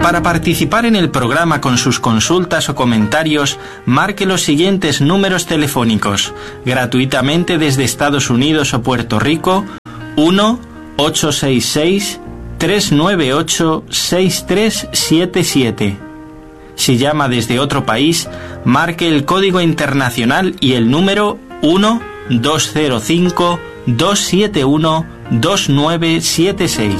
Para participar en el programa con sus consultas o comentarios, marque los siguientes números telefónicos, gratuitamente desde Estados Unidos o Puerto Rico: 1-866-398-6377. Si llama desde otro país, marque el código internacional y el número 1-205-271-2976.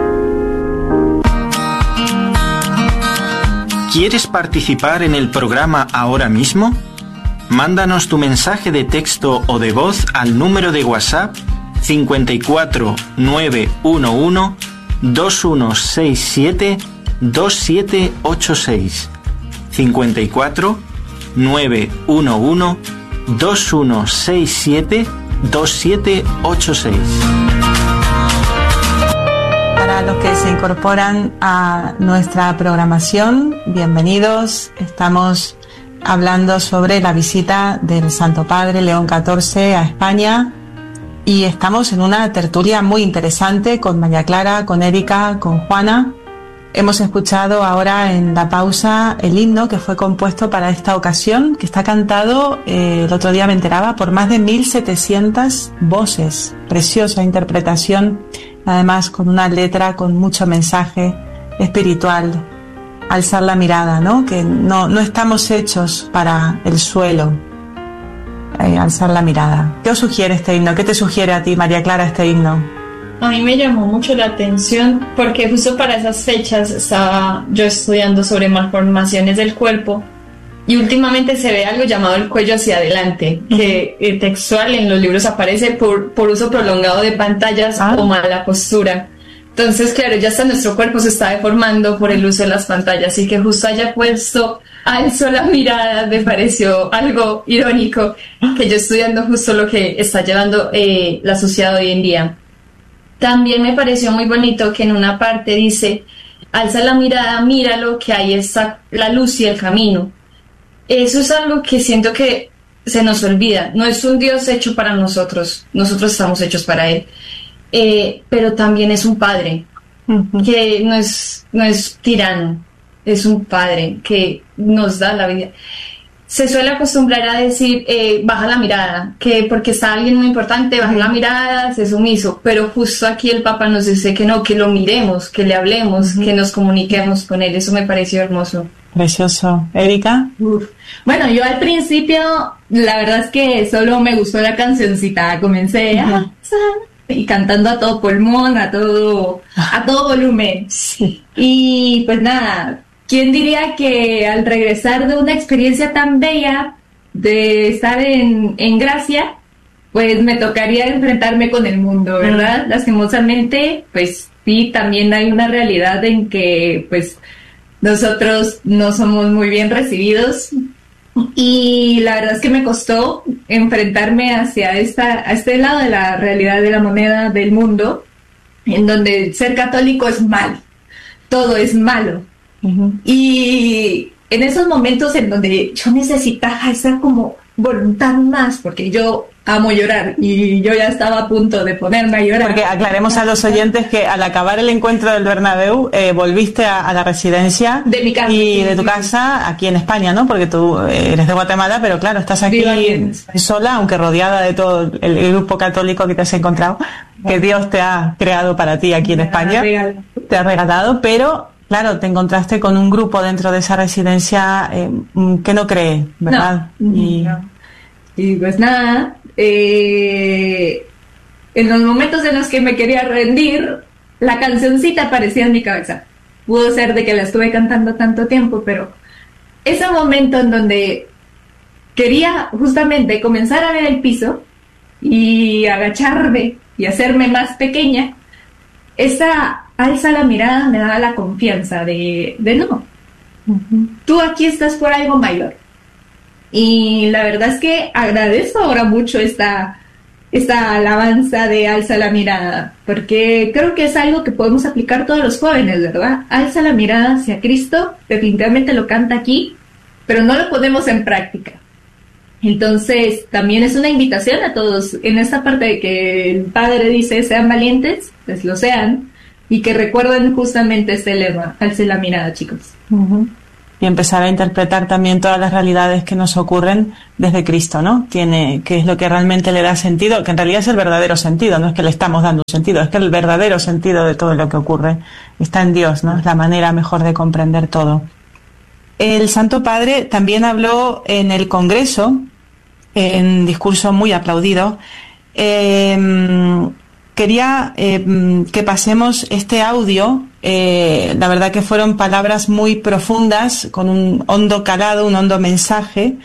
¿Quieres participar en el programa ahora mismo? Mándanos tu mensaje de texto o de voz al número de WhatsApp 54 911 2167 2786. 54 911 2167 2786. Para los que se incorporan a nuestra programación, bienvenidos. Estamos hablando sobre la visita del Santo Padre León XIV a España y estamos en una tertulia muy interesante con María Clara, con Erika, con Juana. Hemos escuchado ahora en la pausa el himno que fue compuesto para esta ocasión, que está cantado, el otro día me enteraba, por más de 1.700 voces. Preciosa interpretación, además con una letra con mucho mensaje espiritual. Alzar la mirada, ¿no? Que no estamos hechos para el suelo. Alzar la mirada. ¿Qué os sugiere este himno? ¿Qué te sugiere a ti, María Clara, este himno? A mí me llamó mucho la atención porque justo para esas fechas estaba yo estudiando sobre malformaciones del cuerpo y últimamente se ve algo llamado el cuello hacia adelante, que textual en los libros aparece por uso prolongado de pantallas o mala postura. Entonces, claro, ya hasta nuestro cuerpo se está deformando por el uso de las pantallas, así que justo haya puesto alzo la mirada me pareció algo irónico, que yo estudiando justo lo que está llevando la sociedad hoy en día. También me pareció muy bonito que en una parte dice, alza la mirada, míralo, que ahí está la luz y el camino. Eso es algo que siento que se nos olvida. No es un Dios hecho para nosotros, nosotros estamos hechos para Él. Pero también es un padre, que no es tirano, es un padre que nos da la vida. Se suele acostumbrar a decir, baja la mirada, que porque está alguien muy importante, baja la mirada, sé sumiso, pero justo aquí el Papa nos dice que no, que lo miremos, que le hablemos, que nos comuniquemos con él. Eso me pareció hermoso. Precioso. ¿Erika? Bueno, yo al principio, la verdad es que solo me gustó la cancioncita, comencé y cantando a todo pulmón, a todo volumen. Sí. Y pues nada, ¿quién diría que al regresar de una experiencia tan bella de estar en Gracia, pues me tocaría enfrentarme con el mundo, ¿verdad? Lastimosamente, pues sí, también hay una realidad en que pues nosotros no somos muy bien recibidos y la verdad es que me costó enfrentarme hacia a este lado de la realidad de la moneda del mundo, en donde ser católico es malo, todo es malo. Y en esos momentos en donde yo necesitaba esa como voluntad más, porque yo amo llorar y yo ya estaba a punto de ponerme a llorar. Porque aclaremos a los oyentes que al acabar el encuentro del Bernabéu volviste a la residencia de mi casa y de tu casa aquí en España, ¿no? Porque tú eres de Guatemala, pero claro, estás aquí sola, aunque rodeada de todo el grupo católico que te has encontrado, que Dios te ha creado para ti aquí en España, te ha regalado, pero claro, te encontraste con un grupo dentro de esa residencia que no cree, ¿verdad? Y pues nada, en los momentos en los que me quería rendir, la cancioncita aparecía en mi cabeza. Pudo ser de que la estuve cantando tanto tiempo, pero ese momento en donde quería justamente comenzar a ver el piso y agacharme y hacerme más pequeña, esa alza la mirada me daba la confianza de no, tú aquí estás por algo mayor. Y la verdad es que agradezco ahora mucho esta alabanza de alza la mirada, porque creo que es algo que podemos aplicar todos los jóvenes, ¿verdad? Alza la mirada hacia Cristo, definitivamente lo canta aquí, pero no lo ponemos en práctica. Entonces, también es una invitación a todos, en esta parte de que el Padre dice, sean valientes, pues lo sean, y que recuerden justamente este lema: alce la mirada, chicos. Uh-huh. Y empezar a interpretar también todas las realidades que nos ocurren desde Cristo, ¿no? Que es lo que realmente le da sentido, que en realidad es el verdadero sentido, no es que le estamos dando un sentido, es que el verdadero sentido de todo lo que ocurre está en Dios, ¿no? Es la manera mejor de comprender todo. El Santo Padre también habló en el Congreso, en discurso muy aplaudido. Quería que pasemos este audio. La verdad que fueron palabras muy profundas, con un hondo calado, un hondo mensaje,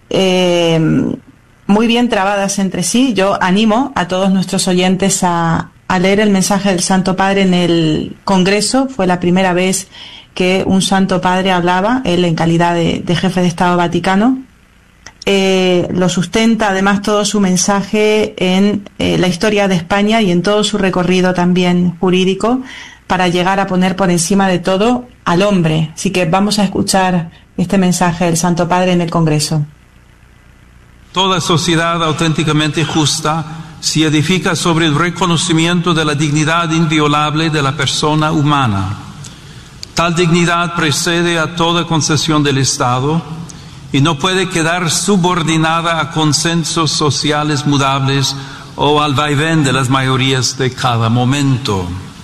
muy bien trabadas entre sí. Yo animo a todos nuestros oyentes a leer el mensaje del Santo Padre en el Congreso. Fue la primera vez que un Santo Padre hablaba, él en calidad de jefe de Estado Vaticano. Lo sustenta además todo su mensaje en la historia de España y en todo su recorrido también jurídico, para llegar a poner por encima de todo al hombre. Así que vamos a escuchar este mensaje del Santo Padre en el Congreso. Toda sociedad auténticamente justa se edifica sobre el reconocimiento de la dignidad inviolable de la persona humana. Tal dignidad precede a toda concesión del Estado y no puede quedar subordinada a consensos sociales mudables o al vaivén de las mayorías de cada momento.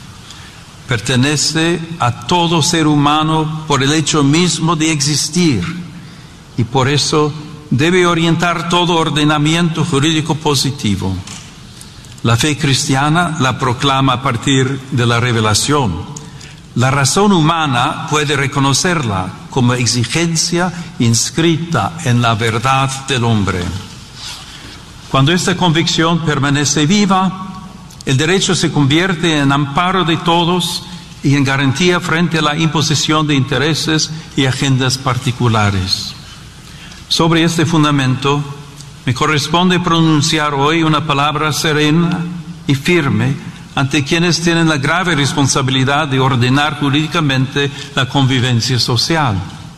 Pertenece a todo ser humano por el hecho mismo de existir y por eso debe orientar todo ordenamiento jurídico positivo. La fe cristiana la proclama a partir de la revelación. La razón humana puede reconocerla como exigencia inscrita en la verdad del hombre. Cuando esta convicción permanece viva, el derecho se convierte en amparo de todos y en garantía frente a la imposición de intereses y agendas particulares. Sobre este fundamento, me corresponde pronunciar hoy una palabra serena y firme ante quienes tienen la grave responsabilidad de ordenar jurídicamente la convivencia social.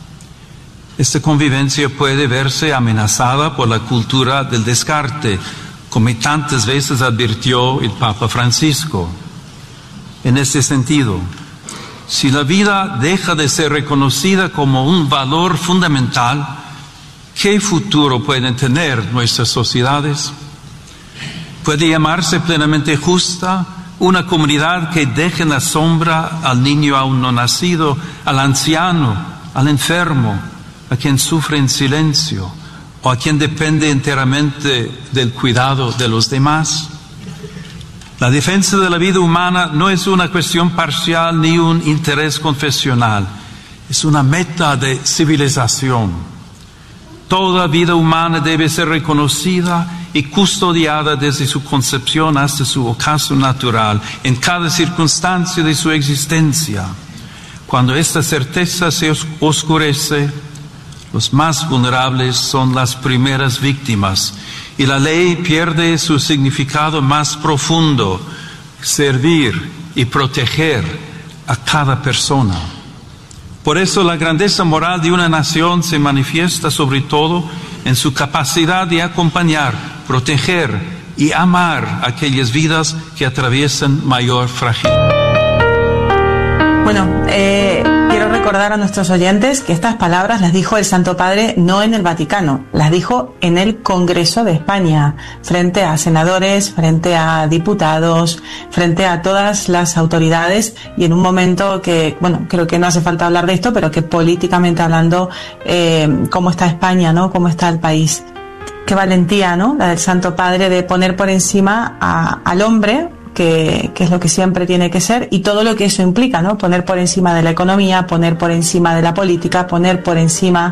Esta convivencia puede verse amenazada por la cultura del descarte, como tantas veces advirtió el Papa Francisco. En este sentido, si la vida deja de ser reconocida como un valor fundamental, ¿qué futuro pueden tener nuestras sociedades? ¿Puede llamarse plenamente justa una comunidad que deje en la sombra al niño aún no nacido, al anciano, al enfermo, a quien sufre en silencio, o a quien depende enteramente del cuidado de los demás? La defensa de la vida humana no es una cuestión parcial ni un interés confesional, es una meta de civilización. Toda vida humana debe ser reconocida y custodiada desde su concepción hasta su ocaso natural, en cada circunstancia de su existencia. Cuando esta certeza se oscurece, los más vulnerables son las primeras víctimas y la ley pierde su significado más profundo: servir y proteger a cada persona. Por eso la grandeza moral de una nación se manifiesta sobre todo en su capacidad de acompañar, proteger y amar aquellas vidas que atraviesan mayor fragilidad. Bueno, quiero recordar a nuestros oyentes que estas palabras las dijo el Santo Padre no en el Vaticano, las dijo en el Congreso de España, frente a senadores, frente a diputados, frente a todas las autoridades, y en un momento que, bueno, creo que no hace falta hablar de esto, pero que políticamente hablando, cómo está España, ¿no? Cómo está el país. Qué valentía, ¿no? La del Santo Padre de poner por encima al hombre, que es lo que siempre tiene que ser, y todo lo que eso implica, ¿no? Poner por encima de la economía, poner por encima de la política, poner por encima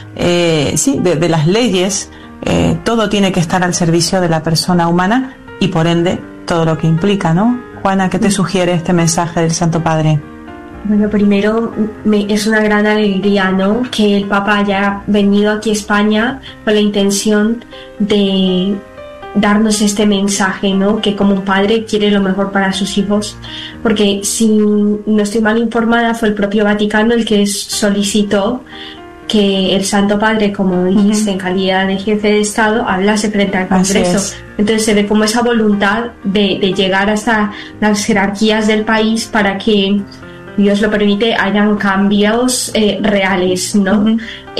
de las leyes. Todo tiene que estar al servicio de la persona humana y por ende todo lo que implica, ¿no? Juana, ¿qué te sugiere este mensaje del Santo Padre? Bueno, primero es una gran alegría, ¿no?, que el Papa haya venido aquí a España con la intención de darnos este mensaje, ¿no?, que como padre quiere lo mejor para sus hijos, porque si no estoy mal informada fue el propio Vaticano el que solicitó que el Santo Padre, como dijiste, en calidad de jefe de Estado, hablase frente al Congreso. Entonces se ve como esa voluntad de llegar hasta las jerarquías del país para que, Dios lo permite, hayan cambios reales, ¿no?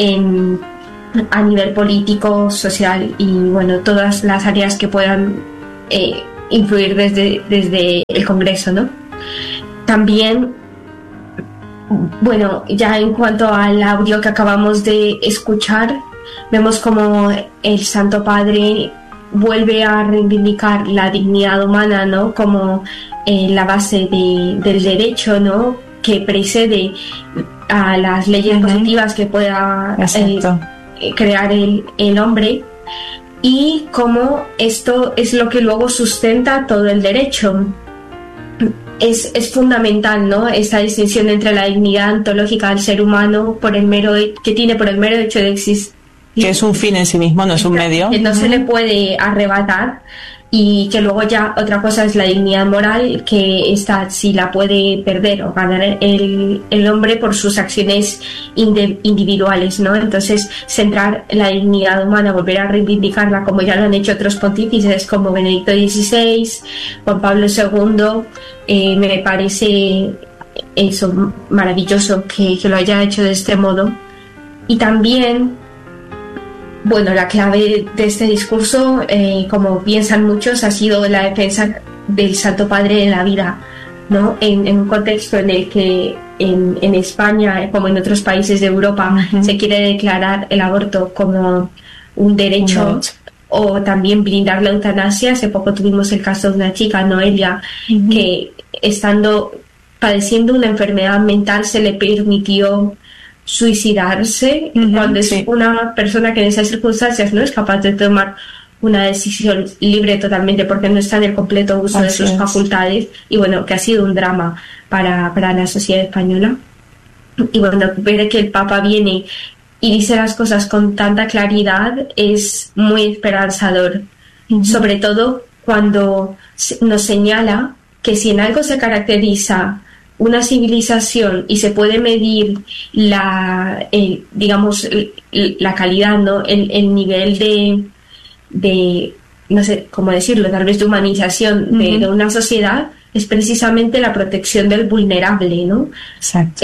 A nivel político, social y, bueno, todas las áreas que puedan influir desde el Congreso, ¿no? También, bueno, ya en cuanto al audio que acabamos de escuchar, vemos como el Santo Padre vuelve a reivindicar la dignidad humana, ¿no? Como la base del derecho, ¿no? Que precede a las leyes positivas que pueda crear el hombre, y cómo esto es lo que luego sustenta todo el derecho. Es fundamental, ¿no? Esta distinción entre la dignidad ontológica del ser humano que tiene por el mero hecho de existir, que es un fin en sí mismo, no es un medio, que no se le puede arrebatar, y que luego ya otra cosa es la dignidad moral, que esta sí la puede perder o ganar el hombre por sus acciones individuales, ¿no? Entonces, centrar la dignidad humana, volver a reivindicarla, como ya lo han hecho otros pontífices como Benedicto XVI, Juan Pablo II, me parece eso maravilloso que lo haya hecho de este modo. Y también, bueno, la clave de este discurso, como piensan muchos, ha sido la defensa del Santo Padre de la vida, ¿no? En un contexto en el que en España, como en otros países de Europa, se quiere declarar el aborto como un derecho, o también blindar la eutanasia. Hace poco tuvimos el caso de una chica, Noelia, que padeciendo una enfermedad mental se le permitió suicidarse, cuando es una persona que en esas circunstancias no es capaz de tomar una decisión libre totalmente, porque no está en el completo uso de sus facultades, y bueno, que ha sido un drama para la sociedad española. Y bueno, ver que el Papa viene y dice las cosas con tanta claridad es muy esperanzador, sobre todo cuando nos señala que si en algo se caracteriza una civilización y se puede medir la calidad, ¿no? El nivel de no sé cómo decirlo, tal vez de humanización de una sociedad, es precisamente la protección del vulnerable, ¿no? Exacto.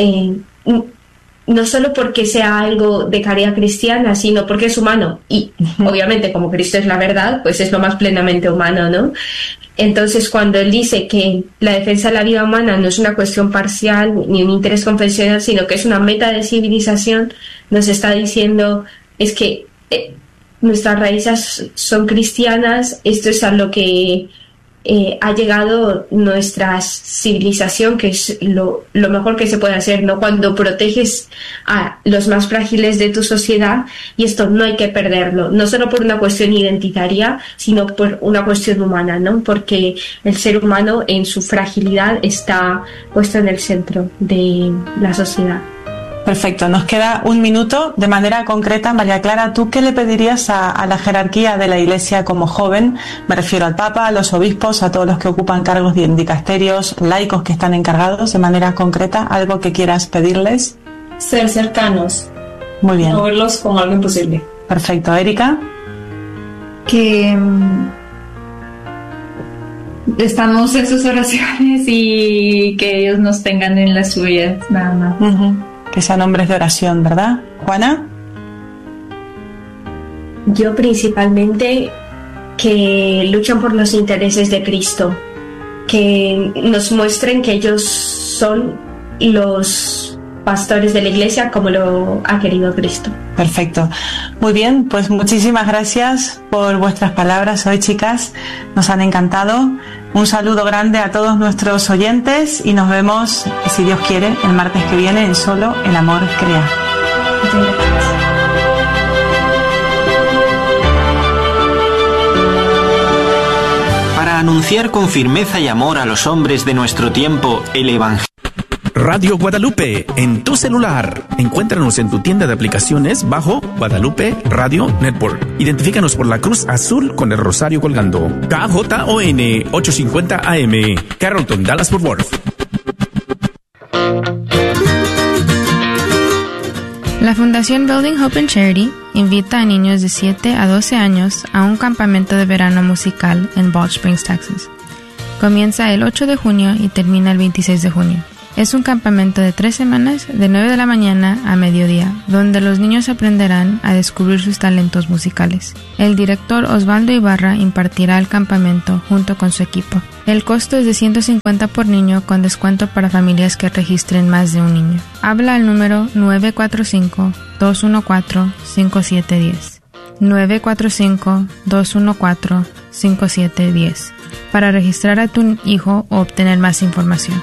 No solo porque sea algo de caridad cristiana, sino porque es humano, y obviamente como Cristo es la verdad, pues es lo más plenamente humano, ¿no? Entonces, cuando él dice que la defensa de la vida humana no es una cuestión parcial ni un interés confesional, sino que es una meta de civilización, nos está diciendo es que nuestras raíces son cristianas. Esto es a lo que ha llegado nuestra civilización, que es lo mejor que se puede hacer, ¿no? Cuando proteges a los más frágiles de tu sociedad, y esto no hay que perderlo, no solo por una cuestión identitaria, sino por una cuestión humana, ¿no? Porque el ser humano en su fragilidad está puesto en el centro de la sociedad. Perfecto, nos queda un minuto. De manera concreta, María Clara, ¿tú qué le pedirías a la jerarquía de la Iglesia como joven? Me refiero al Papa, a los obispos, a todos los que ocupan cargos de dicasterios, laicos que están encargados. De manera concreta, ¿algo que quieras pedirles? Ser cercanos. Muy bien. No verlos como algo imposible. Perfecto. ¿Erika? Que estamos en sus oraciones y que Dios nos tengan en las suyas, nada más. Que sean hombres de oración, ¿verdad? ¿Juana? Yo principalmente que luchan por los intereses de Cristo, que nos muestren que ellos son los pastores de la Iglesia como lo ha querido Cristo. Perfecto. Muy bien, pues muchísimas gracias por vuestras palabras hoy, chicas. Nos han encantado. Un saludo grande a todos nuestros oyentes y nos vemos, si Dios quiere, el martes que viene en Solo el Amor Crea. Muchas gracias. Para anunciar con firmeza y amor a los hombres de nuestro tiempo el Evangelio. Radio Guadalupe, en tu celular. Encuéntranos en tu tienda de aplicaciones bajo Guadalupe Radio Network. Identifícanos por la cruz azul con el rosario colgando. KJON 850 AM, Carrollton, Dallas-Fort Worth. La La Fundación Building Hope and Charity invita a niños de 7 a 12 años a un campamento de verano musical en Balch Springs, Texas. Comienza el 8 de junio y termina el 26 de junio. Es un campamento de 3 semanas de 9 de la mañana a mediodía, donde los niños aprenderán a descubrir sus talentos musicales. El director Osvaldo Ibarra impartirá el campamento junto con su equipo. El costo es de $150 por niño con descuento para familias que registren más de un niño. Habla al número 945-214-5710. 945-214-5710 para registrar a tu hijo o obtener más información.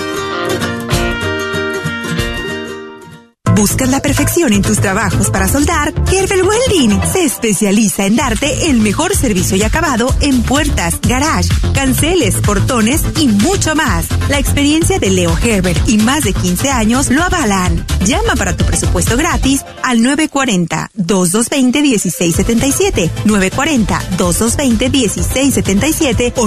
¿Buscas la perfección en tus trabajos para soldar? Gerber Welding se especializa en darte el mejor servicio y acabado en puertas, garage, canceles, portones y mucho más. La experiencia de Leo Gerber y más de 15 años lo avalan. Llama para tu presupuesto gratis al 940-2220-1677, 940-2220-1677 o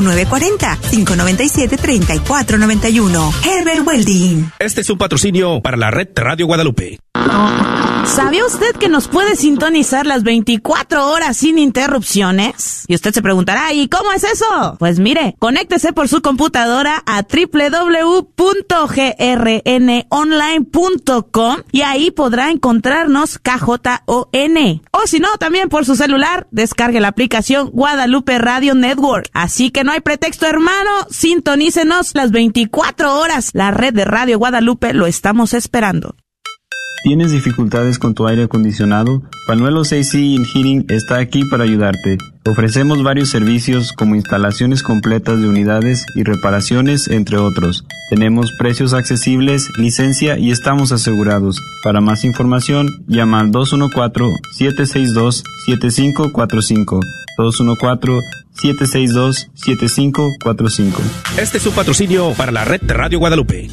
940-597-3491. Gerber Welding. Este es un patrocinio para la red Radio Guadalupe. ¿Sabía usted que nos puede sintonizar las 24 horas sin interrupciones? Y usted se preguntará, ¿y cómo es eso? Pues mire, conéctese por su computadora a www.grnonline.com y ahí podrá encontrarnos KJON. O si no, también por su celular, descargue la aplicación Guadalupe Radio Network. Así que no hay pretexto, hermano, sintonícenos las 24 horas. La red de Radio Guadalupe lo estamos esperando. ¿Tienes dificultades con tu aire acondicionado? Panuelos AC Heating está aquí para ayudarte. Ofrecemos varios servicios como instalaciones completas de unidades y reparaciones, entre otros. Tenemos precios accesibles, licencia y estamos asegurados. Para más información, llama al 214-762-7545. 214-762-7545. Este es un patrocinio para la red de Radio Guadalupe.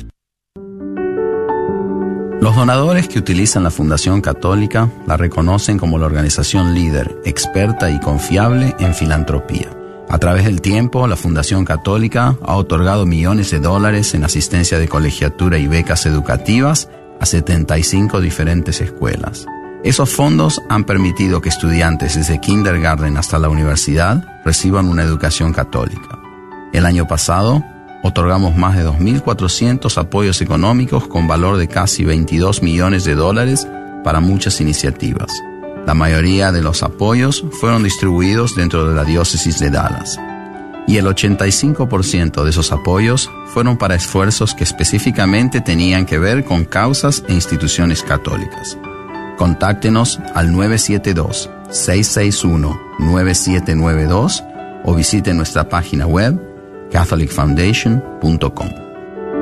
Los donadores que utilizan la Fundación Católica la reconocen como la organización líder, experta y confiable en filantropía. A través del tiempo, la Fundación Católica ha otorgado millones de dólares en asistencia de colegiatura y becas educativas a 75 diferentes escuelas. Esos fondos han permitido que estudiantes desde kindergarten hasta la universidad reciban una educación católica. El año pasado, otorgamos más de 2.400 apoyos económicos con valor de casi $22 millones para muchas iniciativas. La mayoría de los apoyos fueron distribuidos dentro de la diócesis de Dallas. Y el 85% de esos apoyos fueron para esfuerzos que específicamente tenían que ver con causas e instituciones católicas. Contáctenos al 972-661-9792 o visite nuestra página web catholicfoundation.com.